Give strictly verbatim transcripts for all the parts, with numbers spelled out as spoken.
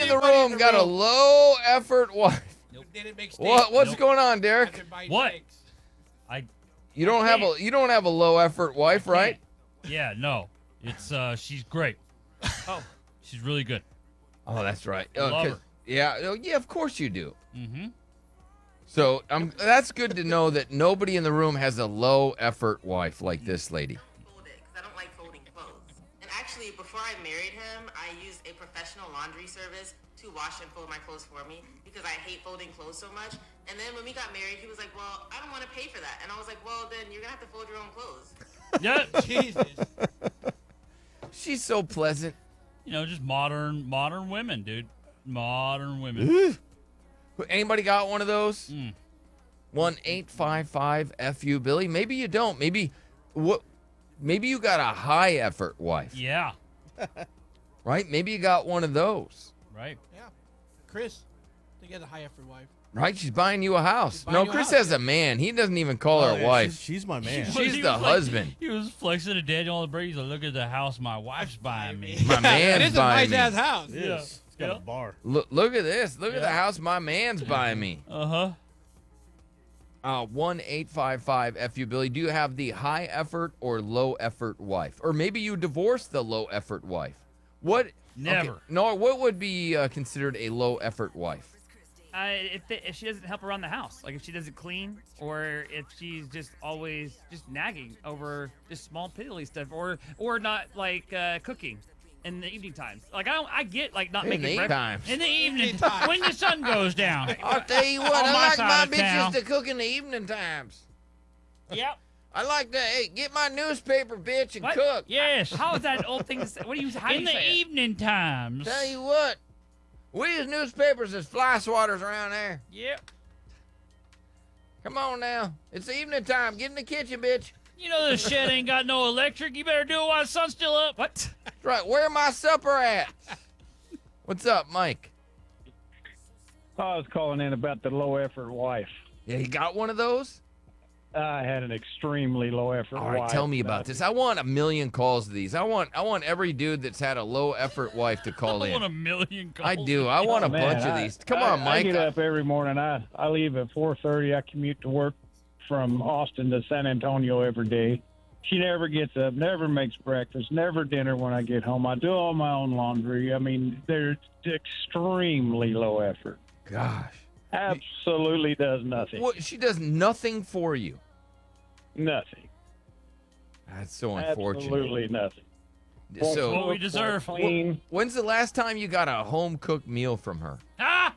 in the room got a low effort wife. Nope. Didn't make What what's Nope. going on, Derek? What? I You don't have a you don't have a low effort wife, right? yeah, no. It's uh she's great. Oh. She's really good. Oh, that's right. I Oh, love 'cause- her. yeah, oh, yeah, of course you do. Mm-hmm. So um, that's good to know that nobody in the room has a low effort wife like this lady. Fold it because I don't like folding clothes. And actually, before I married him, I used a professional laundry service to wash and fold my clothes for me because I hate folding clothes so much. And then when we got married, he was like, "Well, I don't want to pay for that." And I was like, "Well, then you're gonna have to fold your own clothes." Yeah. Jesus. She's so pleasant. You know, just modern modern women, dude. Modern women. Anybody got one of those? Mm. One eight five five F U Billy. Maybe you don't. Maybe what? Maybe you got a high effort wife, Yeah. right? Maybe you got one of those, Right. Yeah. Chris, they get a high effort wife. right? She's buying you a house. She's buying No, you a Chris house, has a man. He doesn't even call Oh, her a yeah, wife. She's, she's my man. She's He the was like- husband. He was flexing to Daniel on the break. He's like, look at the house my wife's buying me. My It man's is a buying nice me. ass house. It is. It's got Yeah. a bar. Look, look at this. Look at the Yeah. house my man's buying me. Uh-huh. Uh, one eight five five F U Billy. Do you have the high effort or low effort wife, or maybe you divorced the low effort wife? What? Never. Okay, no. What would be uh, considered a low effort wife? Uh, if, they, if she doesn't help around the house, like if she doesn't clean, or if she's just always just nagging over just small piddly stuff, or or not like uh, cooking in the evening times. Like I don't, I get like not In making the breakfast. times. In the evening, Evening time. when the sun goes down. I'll tell you what. On I my like side my of bitches town. to cook in the evening times. Yep. I like to hey, get my newspaper, bitch, and What? cook. Yes. How is that an old thing to say? What do you? How do In you the say it? evening times. Tell you what. We use newspapers as fly swatters around there. Yep. Come on now. It's evening time. Get in the kitchen, bitch. You know the shed ain't got no electric. You better do it while the sun's still up. What? That's right. Where my supper at? What's up, Mike? I was calling in about the low effort wife. Yeah, you got one of those? I had an extremely low effort All right, wife. tell me about this. I want a million calls of these. I want I want every dude that's had a low effort wife to call I in. want a million calls. I do. I want a Oh, man, bunch of I- these. Come I- on, Mike. I get up every morning. I, I leave at four thirty. I commute to work from Austin to San Antonio every day. She never gets up, never makes breakfast, never dinner when I get home. I do all my own laundry. I mean, they're extremely low effort. Gosh. Absolutely does nothing. What, she does nothing for you. Nothing. That's so unfortunate. Absolutely nothing. So, What we deserve. Clean. when's the last time you got a home cooked meal from her? Ah!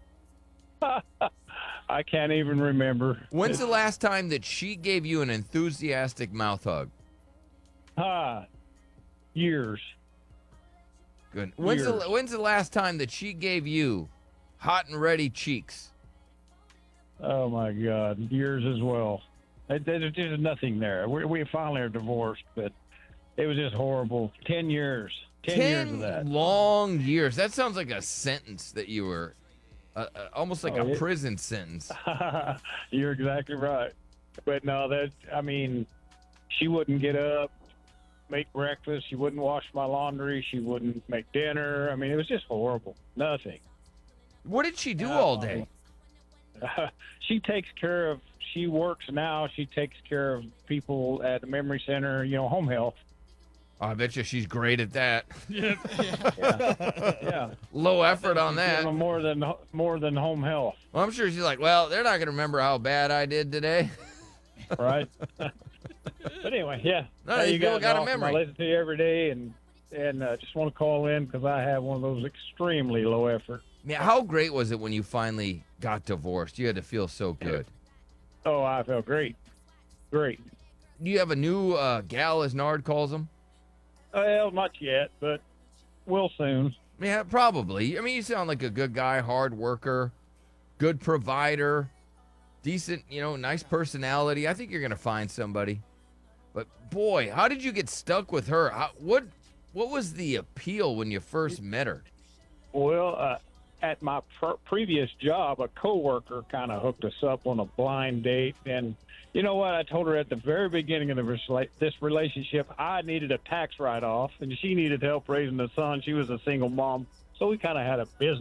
I can't even remember. When's the last time that she gave you an enthusiastic mouth hug? Ah, years. Good. When's the Years. when's the last time that she gave you hot and ready cheeks? Oh my God, years as well. It- There's there's nothing there. We, we finally are divorced, but it was just horrible. Ten years. Ten, years of that. long years. That sounds like a sentence that you were, uh, uh, almost like Oh, a it- prison sentence. You're exactly right. But no, that I mean, she wouldn't get up, make breakfast. She wouldn't wash my laundry. She wouldn't make dinner. I mean, it was just horrible. Nothing. What did she do all day? She takes care of. She works now. She takes care of people at the memory center. You know, home health. Oh, I bet you she's great at that. Yep. Yeah. Low effort on You that. know, more than more than home health, Well, I'm sure she's like, well, they're not gonna remember how bad I did today. right? But anyway, yeah. No, Hey, these you people guys got a are awesome. memory. I listen to you every day, and and uh, just want to call in because I have one of those extremely low effort. Yeah, how great was it when you finally got divorced? You had to feel so good. Oh, I felt great, great. Do you have a new uh, gal, as Nard calls them? Well, not yet, but will soon. Yeah, probably. I mean, you sound like a good guy, hard worker, good provider, decent, you know, nice personality. I think you're gonna find somebody. But boy, how did you get stuck with her? How, what what was the appeal when you first met her? Well, uh, at my pr- previous job, a coworker kind of hooked us up on a blind date, and you know what? I told her at the very beginning of the rela- this relationship, I needed a tax write-off, and she needed help raising a son. She was a single mom, so we kind of had a business